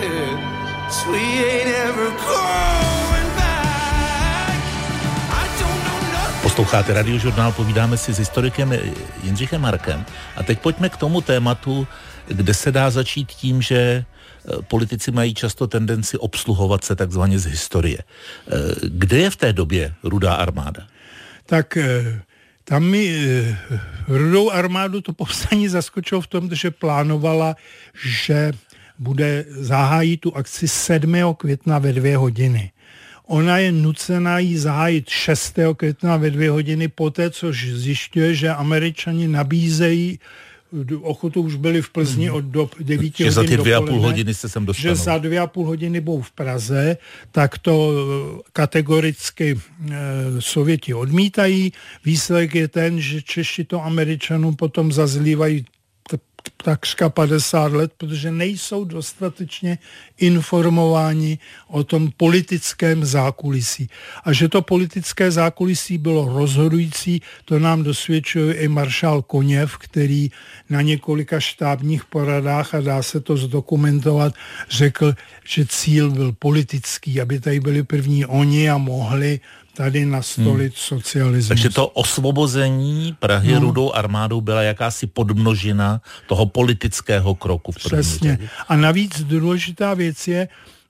So we ain't ever going back. I don't know nothing. Posloucháte Radiožurnál, povídáme si s historikem Jindřichem Markem. A teď pojďme k tomu tématu, kde se dá začít tím, že politici mají často tendenci obsluhovat se takzvaně z historie. Kde je v té době Rudá armáda? Tak tam mi Rudou armádu to povstání zaskočilo v tom, že plánovala, že bude zahájit tu akci 7. května ve 2 hodiny. Ona je nucená ji zahájit 6. května ve 2 hodiny poté, což zjišťuje, že Američani nabízejí ochotu, už byli v Plzni od 9 hodin že za ty 2,5 dopoledne, hodiny se sem dostanou. že za 2,5 hodiny budou v Praze, tak to kategoricky Sověti odmítají. Výsledek je ten, že Češi to Američanům potom zazlívají takřka 50 let, protože nejsou dostatečně informováni o tom politickém zákulisí. A že to politické zákulisí bylo rozhodující, to nám dosvědčuje i maršál Koněv, který na několika štábních poradách, a dá se to zdokumentovat, řekl, že cíl byl politický, aby tady byli první oni a mohli tady nastolit socialismus. Takže to osvobození Prahy Rudou armádou byla jakási podmnožina toho politického kroku v první Přesně. řadě. A navíc důležitá věc je,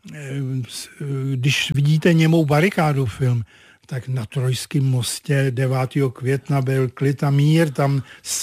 když vidíte Němou barikádu film, tak na Trojském mostě 9. května byl klid a mír, tam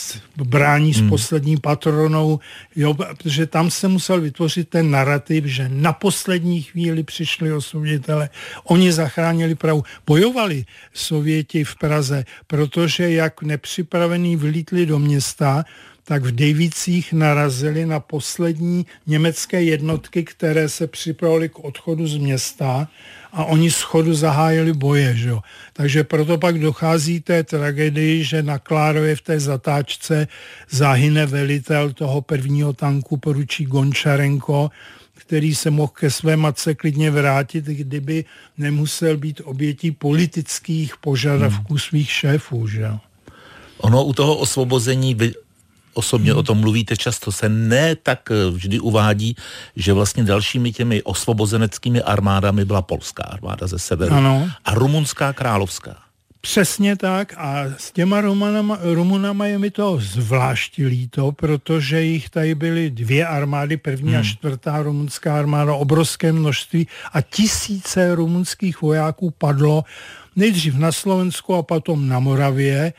brání s poslední patronou, jo, protože tam se musel vytvořit ten narrativ, že na poslední chvíli přišli osvoboditelé, oni zachránili Prahu. Bojovali Sověti v Praze, protože jak nepřipravení vlítli do města, tak v Dejvicích narazili na poslední německé jednotky, které se připravily k odchodu z města a oni schodu zahájili boje. Že? Takže proto pak dochází té tragédii, že na Klárově v té zatáčce zahyne velitel toho prvního tanku, poručík Gončarenko, který se mohl ke své matce klidně vrátit, kdyby nemusel být obětí politických požadavků svých šéfů. Že? Ono u toho osvobození osobně o tom mluvíte často, se ne tak vždy uvádí, že vlastně dalšími těmi osvobozeneckými armádami byla polská armáda ze severu a rumunská královská. Přesně tak a s těma Rumunama je mi to zvlášť líto, protože jich tady byly 2 armády, první a 4. rumunská armáda, obrovské množství a tisíce rumunských vojáků padlo nejdřív na Slovensku a potom na Moravě.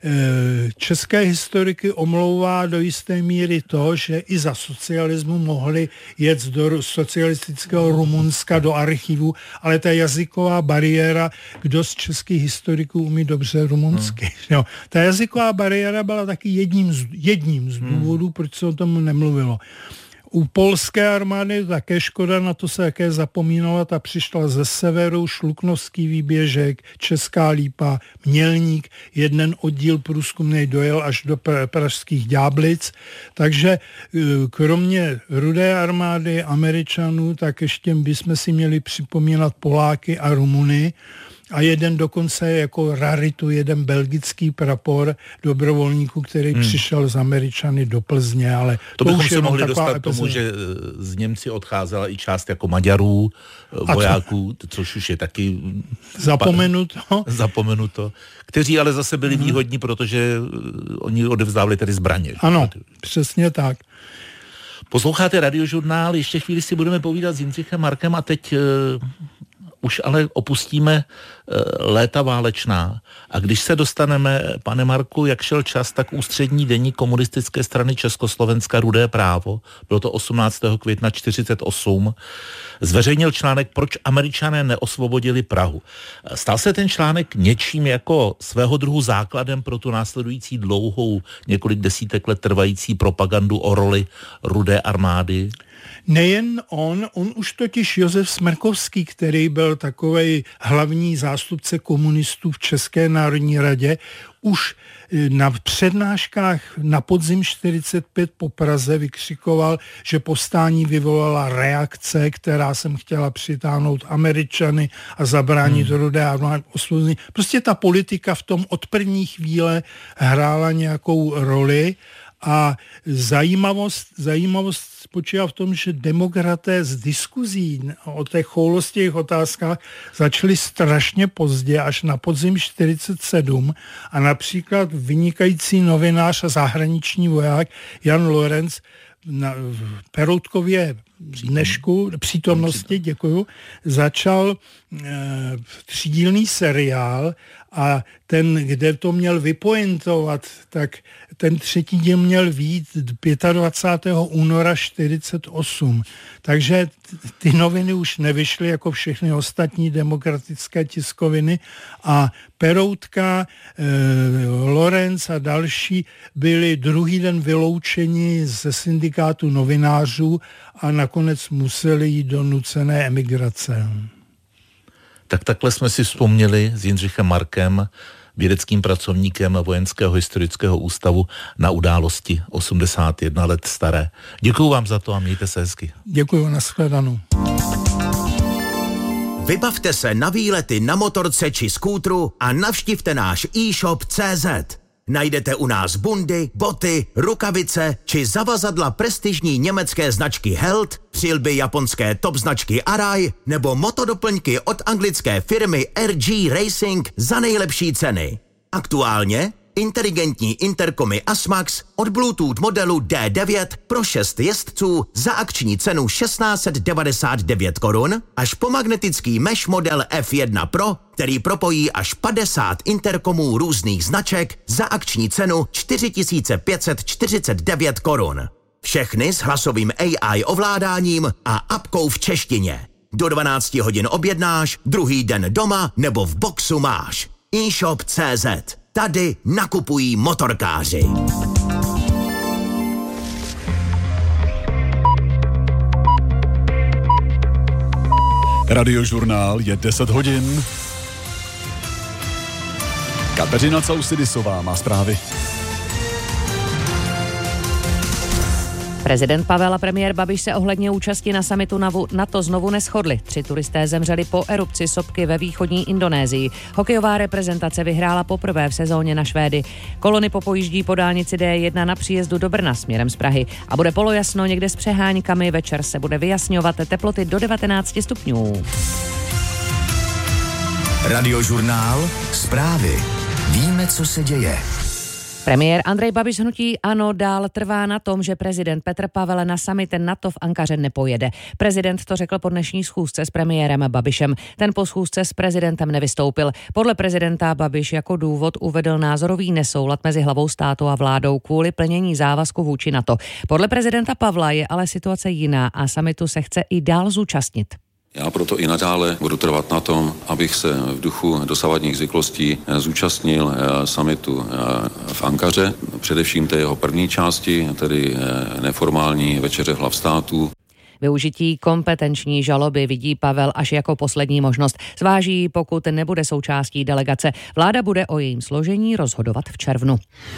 České historiky omlouvá do jisté míry to, že i za socialismu mohli jet do socialistického Rumunska, do archivu, ale ta jazyková bariéra, kdo z českých historiků umí dobře rumunsky. Jo. Ta jazyková bariéra byla taky jedním z důvodů, proč se o tom nemluvilo. U polské armády také škoda, na to se také zapomínala, ta přišla ze severu, Šluknovský výběžek, Česká Lípa, Mělník, jeden oddíl průzkumnej dojel až do pražských Ďáblic, takže kromě Rudé armády Američanů, tak ještě bychom si měli připomínat Poláky a Rumuny, a jeden dokonce jako raritu, jeden belgický prapor dobrovolníků, který přišel z Američany do Plzně, ale to bychom se mohli dostat k tomu, že z Němci odcházela i část jako Maďarů, vojáků, což už je taky zapomenuto, kteří ale zase byli výhodní, protože oni odevzdávali tedy zbraně. Ano, přesně tak. Posloucháte Radiožurnál, ještě chvíli si budeme povídat s Jindřichem Markem a teď už ale opustíme léta válečná. A když se dostaneme, pane Marku, jak šel čas, tak ústřední deník komunistické strany Československa Rudé právo, bylo to 18. května 1948, zveřejnil článek Proč Američané neosvobodili Prahu. Stal se ten článek něčím jako svého druhu základem pro tu následující dlouhou, několik desítek let trvající propagandu o roli Rudé armády? Nejen on už totiž Josef Smrkovský, který byl takovej hlavní zástupce komunistů v České národní radě, už na přednáškách na podzim 45 po Praze vykřikoval, že povstání vyvolala reakce, která jsem chtěla přitáhnout Američany a zabránit Rudé armádě osvobození. Prostě ta politika v tom od první chvíle hrála nějakou roli A zajímavost spočívá v tom, že demokraté z diskuzí o těch choulostivých otázkách začali strašně pozdě, až na podzim 1947 a například vynikající novinář a zahraniční voják Jan Lorenz v Peroutkově přítomnosti, začal třídílný seriál a ten, kde to měl vypointovat, tak ten třetí díl měl vyjít 25. února 1948. Takže ty noviny už nevyšly jako všechny ostatní demokratické tiskoviny a Peroutka, Lorenz a další byli druhý den vyloučeni ze syndikátu novinářů a nakonec museli jít do nucené emigrace. Tak takhle jsme si vzpomněli s Jindřichem Markem, vědeckým pracovníkem Vojenského historického ústavu, na události 81 let staré. Děkuju vám za to a mějte se hezky. Děkuju, nashledanou. Vybavte se na výlety na motorce či skútru a navštivte náš e-shop.cz. Najdete u nás bundy, boty, rukavice či zavazadla prestižní německé značky Held, přilby japonské top značky Arai nebo motodoplňky od anglické firmy RG Racing za nejlepší ceny. Aktuálně inteligentní interkomy Asmax od Bluetooth modelu D9 pro 6 jezdců za akční cenu 1699 korun až po magnetický mesh model F1 Pro, který propojí až 50 interkomů různých značek za akční cenu 4549 korun. Všechny s hlasovým AI ovládáním a apkou v češtině. Do 12 hodin objednáš, druhý den doma nebo v boxu máš. eShop.cz. Tady nakupují motorkáři. Radiožurnál je 10 hodin. Kateřina Causidisová má zprávy. Prezident Pavel a premiér Babiš se ohledně účasti na summitu NATO znovu neshodli. 3 turisté zemřeli po erupci sopky ve východní Indonésii. Hokejová reprezentace vyhrála poprvé v sezóně na Švédy. Kolony popojíždí po dálnici D1 na příjezdu do Brna směrem z Prahy. A bude polojasno někde s přeháňkami, večer se bude vyjasňovat, teploty do 19 stupňů. Radiožurnál, zprávy. Víme, co se děje. Premiér Andrej Babiš z hnutí ANO dál trvá na tom, že prezident Petr Pavel na summit NATO v Ankaře nepojede. Prezident to řekl po dnešní schůzce s premiérem Babišem. Ten po schůzce s prezidentem nevystoupil. Podle prezidenta Babiš jako důvod uvedl názorový nesoulad mezi hlavou státu a vládou kvůli plnění závazku vůči NATO. Podle prezidenta Pavla je ale situace jiná a summitu se chce i dál zúčastnit. Já proto i nadále budu trvat na tom, abych se v duchu dosavadních zvyklostí zúčastnil summitu v Ankaře, především té jeho první části, tedy neformální večeře hlav států. Využití kompetenční žaloby vidí Pavel až jako poslední možnost. Zváží, pokud nebude součástí delegace. Vláda bude o jejím složení rozhodovat v červnu.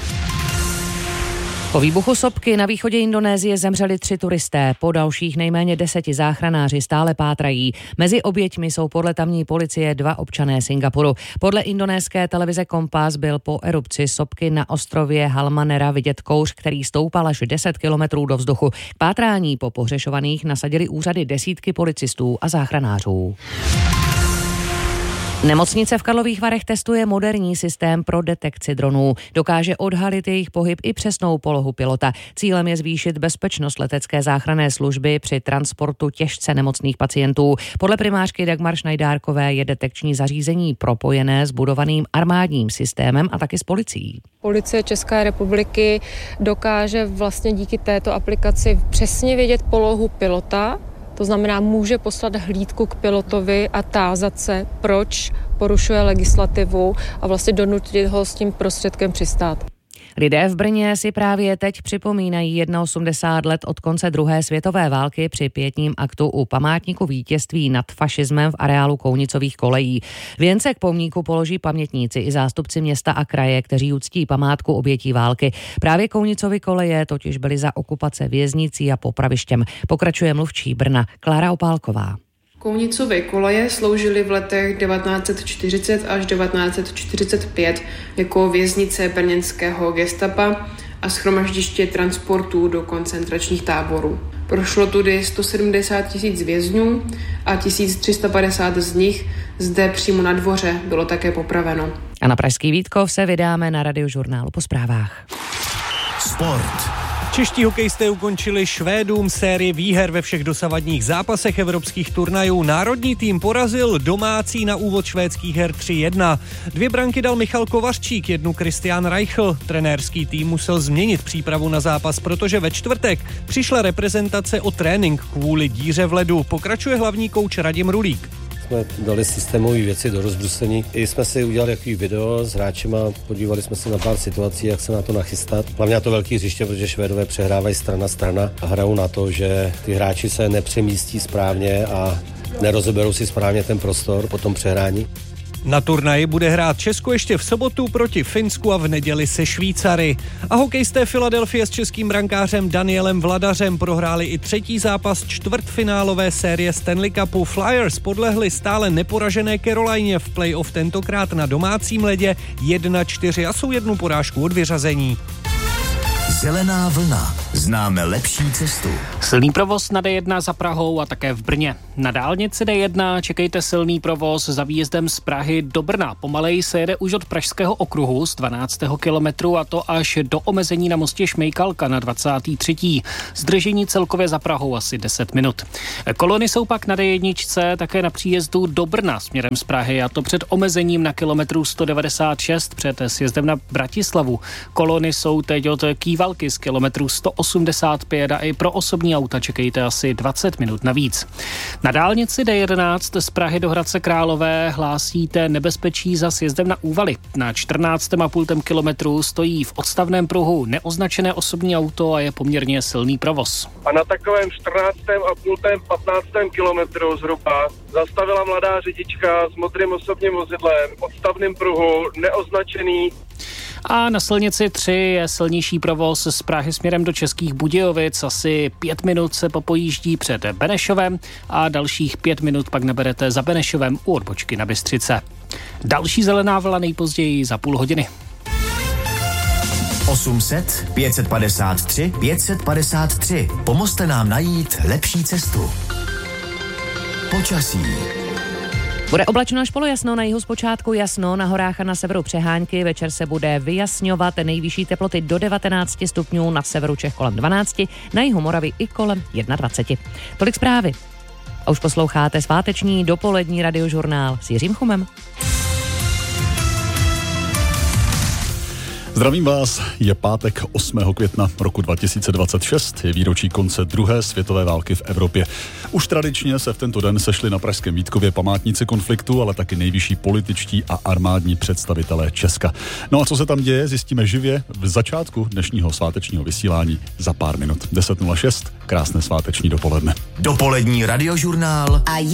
Po výbuchu sopky na východě Indonésie zemřeli 3 turisté. Po dalších nejméně 10 záchranáři stále pátrají. Mezi oběťmi jsou podle tamní policie 2 občané Singapuru. Podle indonéské televize Kompas byl po erupci sopky na ostrově Halmanera vidět kouř, který stoupal až 10 kilometrů do vzduchu. K pátrání po pohřešovaných nasadili úřady desítky policistů a záchranářů. Nemocnice v Karlových Varech testuje moderní systém pro detekci dronů. Dokáže odhalit jejich pohyb i přesnou polohu pilota. Cílem je zvýšit bezpečnost letecké záchranné služby při transportu těžce nemocných pacientů. Podle primářky Dagmar Šnajdárkové je detekční zařízení propojené s budovaným armádním systémem a taky s policií. Policie České republiky dokáže vlastně díky této aplikaci přesně vědět polohu pilota. To znamená, může poslat hlídku k pilotovi a tázat se, proč porušuje legislativu a vlastně donutit ho s tím prostředkem přistát. Lidé v Brně si právě teď připomínají 81 let od konce druhé světové války při pietním aktu u památníku vítězství nad fašismem v areálu Kounicových kolejí. Věnce k pomníku položí pamětníci i zástupci města a kraje, kteří uctí památku obětí války. Právě Kounicovy koleje totiž byly za okupace věznicí a popravištěm. Pokračuje mluvčí Brna Klára Opálková. Kounicovy koleje sloužily v letech 1940 až 1945 jako věznice brněnského gestapa a shromaždiště transportů do koncentračních táborů. Prošlo tudy 170 000 vězňů a 1350 z nich zde přímo na dvoře bylo také popraveno. A na pražský Vítkov se vydáme na Radiožurnálu po zprávách. Sport. Čeští hokejisté ukončili Švédům sérii výher ve všech dosavadních zápasech evropských turnajů. Národní tým porazil domácí na úvod švédských her 3-1. 2 branky dal Michal Kovařčík, 1 Christian Reichl. Trenérský tým musel změnit přípravu na zápas, protože ve čtvrtek přišla reprezentace o trénink kvůli díře v ledu. Pokračuje hlavní kouč Radim Rulík. Jsme dali systémové věci do rozbrusení. I jsme si udělali takový video s hráčima, podívali jsme se na pár situací, jak se na to nachystat. Hlavně na to velký hřiště, protože Švédové přehrávají strana a hrajou na to, že ty hráči se nepřemístí správně a nerozeberou si správně ten prostor po tom přehrání. Na turnaji bude hrát Česko ještě v sobotu proti Finsku a v neděli se Švýcary. A hokejisté Filadelfie s českým brankářem Danielem Vladařem prohráli i 3. zápas čtvrtfinálové série Stanley Cupu. Flyers podlehli stále neporažené Carolině v playoff, tentokrát na domácím ledě 1-4 a jsou 1 porážku od vyřazení. Zelená vlna. Známe lepší cestu. Silný provoz na D1 za Prahou a také v Brně. Na dálnici D1 čekejte silný provoz za výjezdem z Prahy do Brna. Pomaleji se jede už od Pražského okruhu z 12. kilometru, a to až do omezení na mostě Šmejkalka na 23. Zdržení celkově za Prahou asi 10 minut. Kolony jsou pak na D1 také na příjezdu do Brna směrem z Prahy, a to před omezením na kilometru 196 před sjezdem na Bratislavu. Kolony jsou teď od Kývalky z kilometru 185 a i pro osobní auta čekejte asi 20 minut navíc. Na dálnici D11 z Prahy do Hradce Králové hlásíte nebezpečí za sjezdem na Úvaly. Na 14,5 kilometru stojí v odstavném pruhu neoznačené osobní auto a je poměrně silný provoz. A na takovém 14,5, 15 kilometru zhruba zastavila mladá řidička s modrým osobním vozidlem v odstavném pruhu neoznačený. A na silnici 3 je silnější provoz z Prahy směrem do Českých Budějovic. Asi 5 minut se popojíždí před Benešovem a dalších 5 minut pak naberete za Benešovem u odbočky na Bystřice. Další zelená vlna nejpozději za půl hodiny. 800 553 553. Pomozte nám najít lepší cestu. Počasí. Bude oblačno až polojasno, na jihu zpočátku jasno, na horách a na severu přehánky, večer se bude vyjasňovat, nejvyšší teploty do 19 stupňů, na severu Čech kolem 12, na jihu Moravy i kolem 21. Tolik zprávy. A už posloucháte sváteční dopolední radiožurnál s Jiřím Chumem. Zdravím vás, je pátek 8. května roku 2026, je výročí konce druhé světové války v Evropě. Už tradičně se v tento den sešli na pražském Vítkově památníci konfliktu, ale taky nejvyšší političtí a armádní představitelé Česka. No a co se tam děje, zjistíme živě v začátku dnešního svátečního vysílání za pár minut. 10:06, krásné sváteční dopoledne. Dopolední radiožurnál a